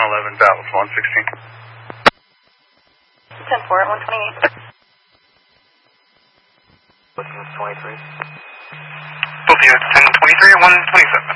111, Dallas 116. 10-4 at 128. What's 23? Both units, 1023 or 127?